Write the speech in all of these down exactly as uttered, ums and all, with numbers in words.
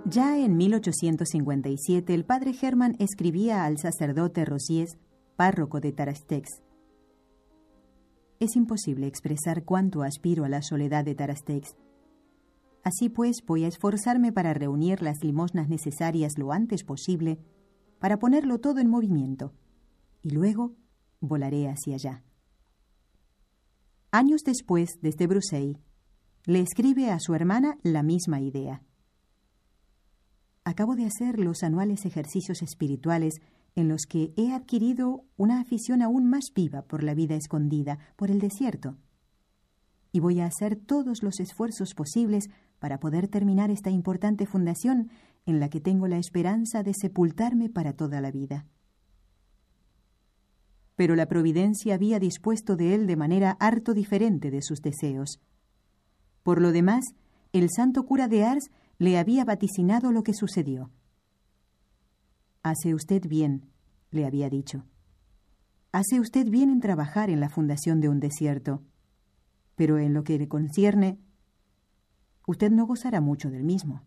Ya en mil ochocientos cincuenta y siete, el padre Hermann escribía al sacerdote Rosiers, párroco de Tarastex: «Es imposible expresar cuánto aspiro a la soledad de Tarastex. Así pues, voy a esforzarme para reunir las limosnas necesarias lo antes posible, para ponerlo todo en movimiento, y luego volaré hacia allá». Años después, desde Bruselas, le escribe a su hermana la misma idea. «Acabo de hacer los anuales ejercicios espirituales en los que he adquirido una afición aún más viva por la vida escondida, por el desierto. Y voy a hacer todos los esfuerzos posibles para poder terminar esta importante fundación en la que tengo la esperanza de sepultarme para toda la vida». Pero la providencia había dispuesto de él de manera harto diferente de sus deseos. Por lo demás, el santo cura de Ars le había vaticinado lo que sucedió. «Hace usted bien», le había dicho. «Hace usted bien en trabajar en la fundación de un desierto, pero en lo que le concierne, usted no gozará mucho del mismo».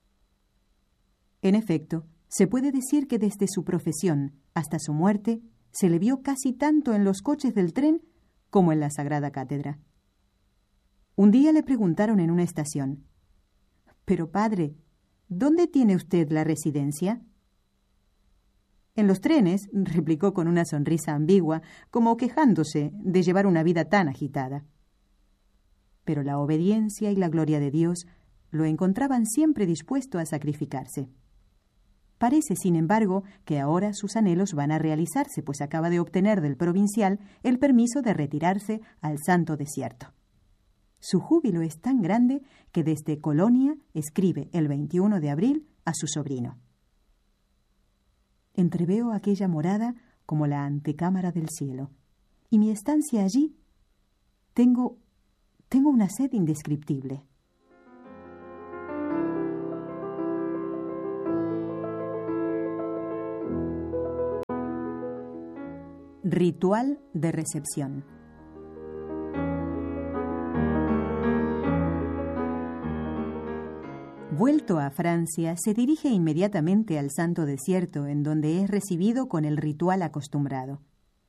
En efecto, se puede decir que desde su profesión hasta su muerte se le vio casi tanto en los coches del tren como en la Sagrada Cátedra. Un día le preguntaron en una estación: «Pero padre, ¿dónde tiene usted la residencia?». «En los trenes», replicó con una sonrisa ambigua, como quejándose de llevar una vida tan agitada. Pero la obediencia y la gloria de Dios lo encontraban siempre dispuesto a sacrificarse. Parece, sin embargo, que ahora sus anhelos van a realizarse, pues acaba de obtener del provincial el permiso de retirarse al Santo Desierto. Su júbilo es tan grande que desde Colonia escribe el veintiuno de abril a su sobrino: «Entreveo aquella morada como la antecámara del cielo, y mi estancia allí, tengo, tengo una sed indescriptible». Ritual de recepción. Vuelto a Francia, se dirige inmediatamente al Santo Desierto, en donde es recibido con el ritual acostumbrado.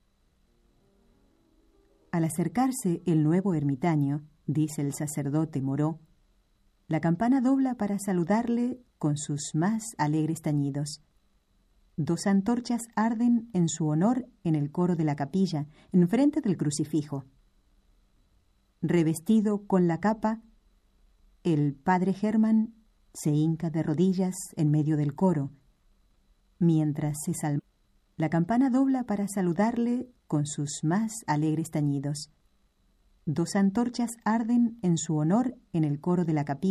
Al acercarse el nuevo ermitaño, dice el sacerdote Moreau, la campana dobla para saludarle con sus más alegres tañidos. Dos antorchas arden en su honor en el coro de la capilla, enfrente del crucifijo. Revestido con la capa, el padre Hermann se hinca de rodillas en medio del coro, mientras se salva. La campana dobla para saludarle con sus más alegres tañidos. Dos antorchas arden en su honor en el coro de la capilla.